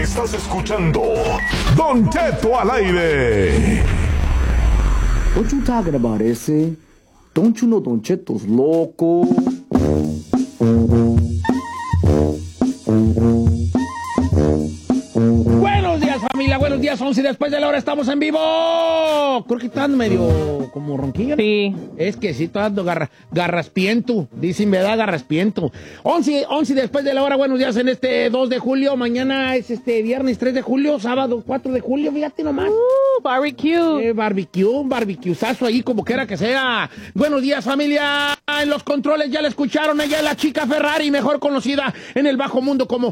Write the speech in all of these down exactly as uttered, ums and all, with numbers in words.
Estás escuchando Don Cheto al aire. What you talking about, ese? Don't you know Don Cheto's loco? Buenos días, familia, buenos días, once después de la hora, estamos en vivo. Creo que están medio como ronquillo. Sí. Es que sí, estoy dando garra, garraspiento, dicen, ¿verdad? Garraspiento. once, once después de la hora, buenos días en este dos de julio, mañana es este viernes tres de julio, sábado cuatro de julio, fíjate nomás. Uh, barbecue. Eh, barbecue, un barbecuezazo ahí como quiera que sea. Buenos días, familia. En los controles ya la escucharon, ella es la chica Ferrari, mejor conocida en el bajo mundo como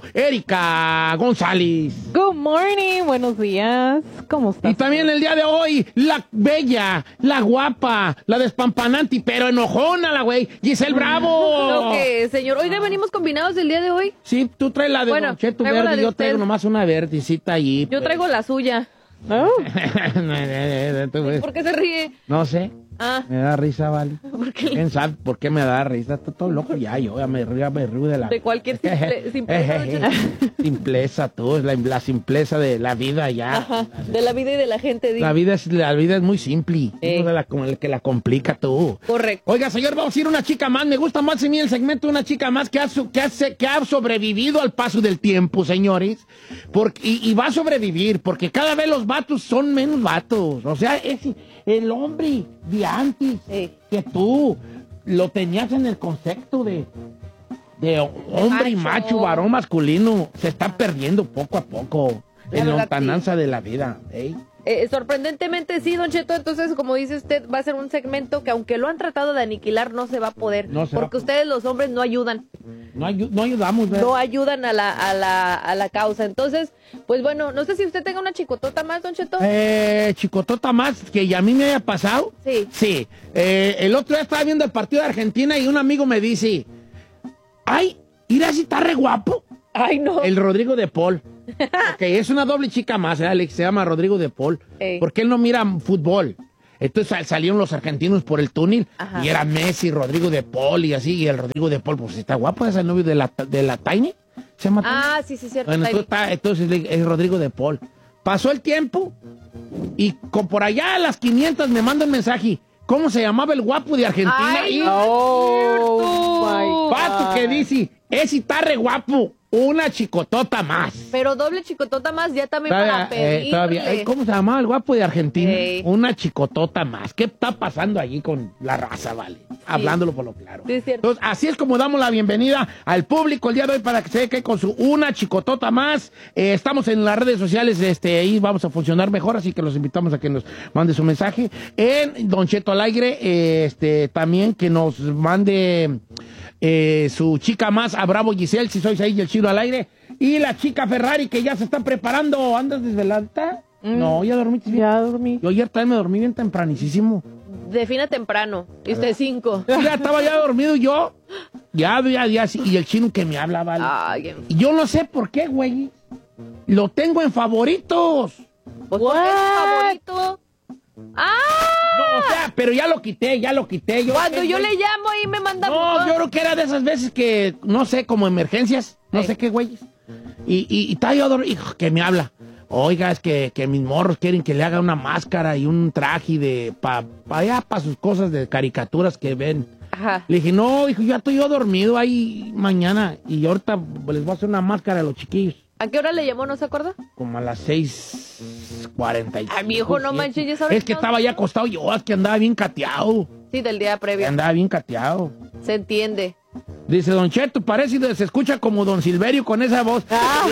Erika González. Good morning, buenos días. ¿Cómo estás? Y también el día de hoy, la bella, la guapa, la despampanante, pero enojona la güey, Giselle Bravo. Lo que, señor. Oiga, venimos combinados el día de hoy. Sí, tú traes la de Bueno, Don Cheto traigo la verde, de yo usted. traigo nomás una verdecita allí. Yo pues. traigo la suya. Oh. ¿Por qué se ríe? No sé. Ah, Me da risa, vale. ¿por qué? ¿Quién sabe por qué me da risa? Estoy todo loco ya, yo ya me río, me río de la... De cualquier simple- simpleza, don Cheto. Simpleza, tú, es la, la simpleza de la vida ya. Ajá, de la vida y de la gente. digo. La vida es, la vida es muy simple. Eh. Uno de la, como el que la complica tú. Correcto. Oiga, señor, vamos a ir una chica más. Me gusta más a mí el segmento de una chica más que ha, su- que hace, que ha sobrevivido al paso del tiempo, señores. Porque, y, y va a sobrevivir, porque cada vez los vatos son menos vatos. O sea, es el hombre de antes Eh. que tú lo tenías en el concepto de, de hombre y macho. macho, varón masculino. Se está perdiendo poco a poco La en la verdad, lontananza de la vida. ¿eh? Eh, sorprendentemente sí, don Cheto, entonces como dice usted, va a ser un segmento que aunque lo han tratado de aniquilar, no se va a poder, No se va porque a- ustedes los hombres no ayudan, No, ayu- no ayudamos, ¿verdad? no ayudan a la, a la, a la causa, entonces, pues bueno, no sé si usted tenga una chicotota más, don Cheto. Eh, chicotota más que ya a mí me haya pasado. Sí. Sí. Eh, el otro día estaba viendo el partido de Argentina y un amigo me dice, ay, mira si está re guapo. Ay, no. El Rodrigo de Paul. Ok, es una doble chica más, ¿eh, Alex? Se llama Rodrigo de Paul. Ey. Porque él no mira fútbol. Entonces sal- salieron los argentinos por el túnel. Ajá. Y era Messi, Rodrigo de Paul y así. Y el Rodrigo de Paul, pues está guapo, es el novio de la, de la Tiny. ¿Se llama Tiny? Ah, sí, sí, cierto. Bueno, Tiny. entonces, está- entonces es Rodrigo de Paul. Pasó el tiempo y con por allá a las quinientas me manda un mensaje. ¿Cómo se llamaba el guapo de Argentina? Ay, y no. Oh, my pato God. que dice, ese está re guapo, una chicotota más. Pero doble chicotota más ya también Todavía, para eh, pedirle. todavía, eh, ¿cómo se llamaba el guapo de Argentina? Ey. Una chicotota más. ¿Qué está pasando allí con la raza, vale? Hablándolo por lo claro. Sí, es cierto. Entonces, así es como damos la bienvenida al público el día de hoy para que se quede con su una chicotota más. Eh, estamos en las redes sociales, este, ahí vamos a funcionar mejor, así que los invitamos a que nos mande su mensaje. En Don Cheto al aire, eh, este, también que nos mande eh, su chica más a Bravo Giselle, si sois ahí el chido al aire. Y la chica Ferrari que ya se está preparando. ¿Andas desvelada? Mm. No, ya dormiste bien. Ya dormí. Yo ayer también me dormí bien tempranísimo. Defina temprano. Y usted cinco. Ya estaba ya dormido yo. Ya, ya, ya, sí, y el chino que me habla, vale. Ay, en- Y yo no sé por qué, güey. Lo tengo en favoritos. pues ¿por qué es su favorito? ¡Ah! No, o sea, pero ya lo quité, ya lo quité. Yo Cuando sé, yo güey. le llamo y me manda... No, yo creo que era de esas veces que, no sé, como emergencias, no Sí. sé qué, güey. Y, y, y estaba yo dormido, hijo, que me habla. Oiga, es que, que mis morros quieren que le haga una máscara y un traje de, pa, pa allá, pa sus cosas de caricaturas que ven. Ajá. Le dije, no, hijo, ya estoy yo dormido ahí mañana y ahorita les voy a hacer una máscara a los chiquillos. ¿A qué hora le llamó? ¿No se acuerda? Como a las seis cuarenta y cinco. Ay, mi hijo, no siete. manches, ya sabes Es que todo. estaba ya acostado yo, es que andaba bien cateado. Sí, del día previo. Andaba bien cateado. Se entiende. Dice, Don Cheto, parece que se escucha como Don Silverio con esa voz.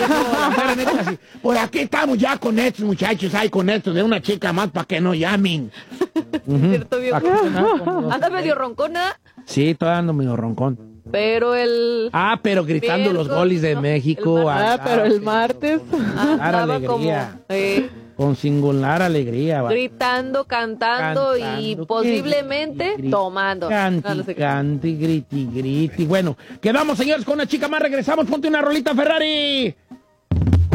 Así, por aquí estamos ya con estos muchachos, hay con estos de una chica más para que no llamen. Ujú. ¿Cierto, viejo? Aquí andamos como Don Anda Silverio. medio roncona, Sí, todavía ando medio roncón. pero el... Ah, pero gritando los Miércoles, goles de ¿no? México. El Ah, pero el martes. andaba alegría. como... eh, Con singular alegría. va. gritando, cantando, y Cantando, posiblemente griti, tomando. Canti, No, no sé qué. canti, griti, griti. Bueno, quedamos, señores, con una chica más. Regresamos. Ponte una rolita, Ferrari.